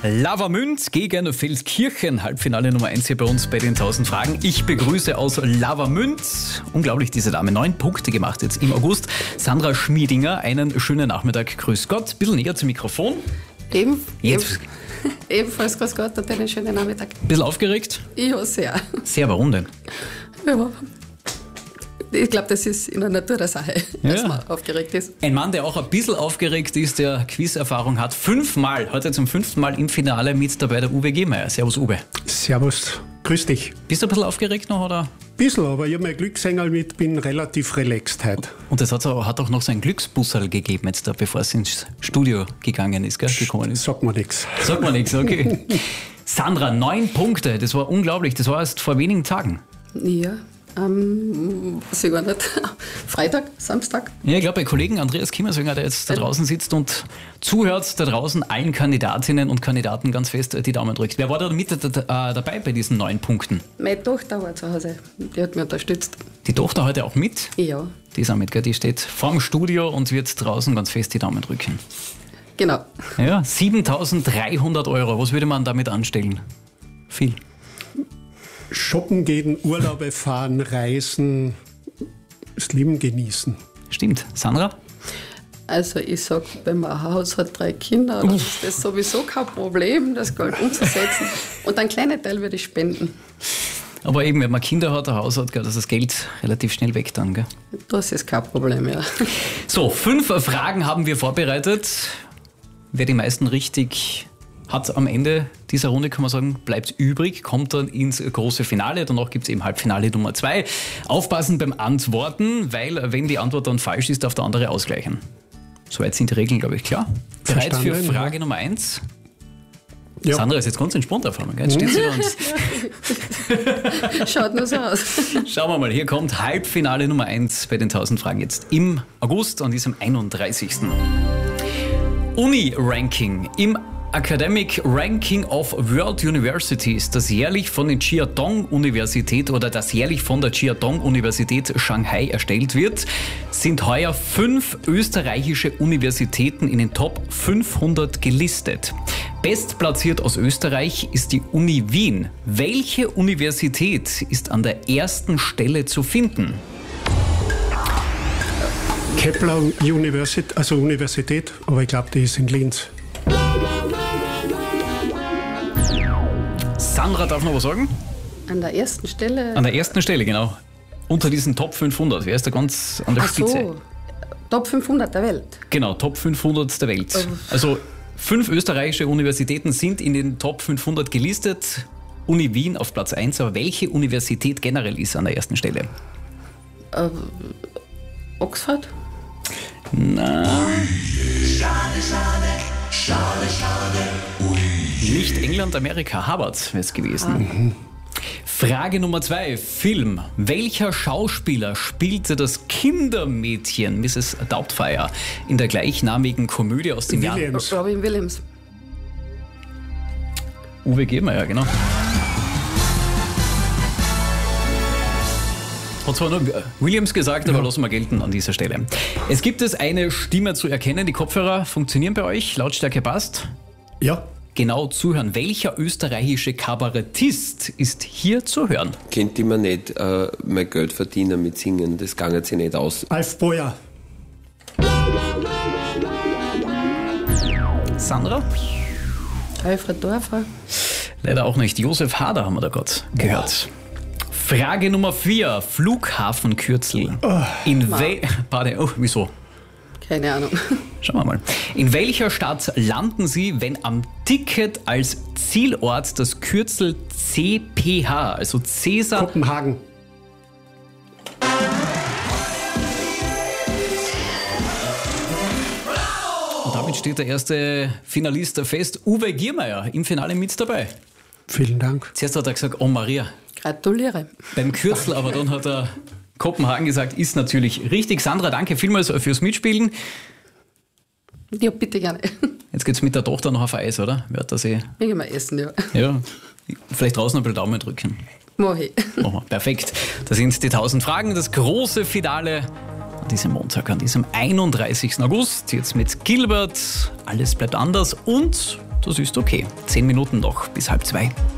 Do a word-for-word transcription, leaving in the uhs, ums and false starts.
Lavamünd gegen Feldkirchen, Halbfinale Nummer eins hier bei uns bei den tausend Fragen. Ich begrüße aus Lavamünd, unglaublich diese Dame, neun Punkte gemacht jetzt im August, Sandra Schmiedinger. Einen schönen Nachmittag, grüß Gott, ein bisschen näher zum Mikrofon. Eben, Jetzt. eben, ebenfalls grüß Gott und einen schönen Nachmittag. Ein bisschen aufgeregt? Ja, sehr. Sehr, warum denn? Ja. Ich glaube, das ist in der Natur der Sache, Ja. dass man aufgeregt ist. Ein Mann, der auch ein bisschen aufgeregt ist, der Quiz-Erfahrung hat, fünfmal, heute zum fünften Mal im Finale mit dabei, der Uwe Gehmeier. Servus Uwe. Servus, grüß dich. Bist du ein bisschen aufgeregt noch, oder? Bisschen, aber ich habe mein Glücksengel mit, bin relativ relaxed heute. Und es hat, auch- hat auch noch so ein Glücksbusserl gegeben, jetzt da, bevor es ins Studio gegangen ist, gell, gekommen ist. Sagt mir nichts. Sagt man nichts, okay. Sandra, neun Punkte, das war unglaublich, das war erst vor wenigen Tagen. Ja, ähm, weiß ich gar nicht. Freitag, Samstag. Ja, ich glaube, bei Kollegen Andreas Kimmerswinger, der jetzt da draußen sitzt und zuhört, da draußen allen Kandidatinnen und Kandidaten ganz fest die Daumen drückt. Wer war da mit äh, dabei bei diesen neun Punkten? Meine Tochter war zu Hause, die hat mich unterstützt. Die Tochter heute auch mit? Ja, Die ist auch mit, gell? Die steht vorm Studio und wird draußen ganz fest die Daumen drücken. genau. Ja, siebentausenddreihundert Euro, was würde man damit anstellen? Viel. Shoppen gehen, Urlaube fahren, reisen, das Leben genießen. Stimmt. Sandra? Also ich sag, wenn man ein Haus hat, drei Kinder, dann ist das sowieso kein Problem, das Geld umzusetzen. Und einen kleinen Teil würde ich spenden. Aber eben, wenn man Kinder hat, ein Haus hat, gell, dass das Geld relativ schnell weg dann, gell? Das ist kein Problem, ja. So, fünf Fragen haben wir vorbereitet. Wer die meisten richtig hat am Ende dieser Runde, kann man sagen, bleibt übrig, kommt dann ins große Finale. Danach gibt es eben Halbfinale Nummer zwei. Aufpassen beim Antworten, weil wenn die Antwort dann falsch ist, darf der andere ausgleichen. Soweit sind die Regeln, glaube ich, klar. Bereit für Verstanden, Frage ja. Nummer eins? Ja. Sandra ist jetzt ganz entspannt auf einmal, gell? Jetzt steht sie bei uns. Schaut nur so aus. Schauen wir mal, hier kommt Halbfinale Nummer eins bei den tausend Fragen jetzt im August, an diesem einunddreißigsten Uni-Ranking. Im Academic Ranking of World Universities, das jährlich von der Chiatong-Universität oder das jährlich von der Chiatong-Universität Shanghai erstellt wird, sind heuer fünf österreichische Universitäten in den Top fünfhundert gelistet. Bestplatziert aus Österreich ist die Uni Wien. Welche Universität ist an der ersten Stelle zu finden? Kepler Universität, also Universität, aber ich glaube, die ist in Linz. Sandra darf noch was sagen? An der ersten Stelle. An der ersten Stelle, genau. Unter diesen Top fünfhundert. Wer ist da ganz an der Ach Spitze? so, Top fünfhundert der Welt. Genau, Top fünfhundert der Welt. Also fünf österreichische Universitäten sind in den Top fünfhundert gelistet. Uni Wien auf Platz eins, aber welche Universität generell ist an der ersten Stelle? Äh, Oxford? Nicht England, Amerika, Harvard wäre es gewesen. Frage Nummer zwei, Film. Welcher Schauspieler spielte das Kindermädchen Misses Doubtfire in der gleichnamigen Komödie aus dem Jahr? Williams. Robin Williams. Uwe Gehmeier, genau. Hat zwar nur Williams gesagt, aber lassen wir gelten an dieser Stelle. Es gibt es eine Stimme zu erkennen. Die Kopfhörer funktionieren bei euch. Lautstärke passt. Ja, Genau zuhören. Welcher österreichische Kabarettist ist hier zu hören? Könnte man nicht äh, mein Geld verdienen mit Singen, das geht sich nicht aus. Alf Boyer. Sandra? Alfred Dorfer. Leider auch nicht. Josef Hader haben wir da gerade gehört. Frage Nummer vier. Flughafenkürzel. In wel... Pardon, oh, wieso? Keine Ahnung. Schauen wir mal. In welcher Stadt landen Sie, wenn am Ticket als Zielort das Kürzel C P H, also Cäsar... Kopenhagen. Und damit steht der erste Finalist fest, Uwe Gehmeier, im Finale mit dabei. Vielen Dank. Zuerst hat er gesagt, oh Maria, Gratuliere. beim Kürzel, aber dann hat er Kopenhagen gesagt, ist natürlich richtig. Sandra, danke vielmals fürs Mitspielen. Ja, bitte gerne. Jetzt geht's mit der Tochter noch auf Eis, oder? Wird das eh... Wir gehen mal essen, ja. Ja, vielleicht draußen ein bisschen Daumen drücken. Mach ich. Oh, perfekt. Das sind die tausend Fragen, das große Finale an diesem Montag, an diesem einunddreißigsten August. Jetzt mit Gilbert, alles bleibt anders und das ist okay. Zehn Minuten noch bis halb zwei.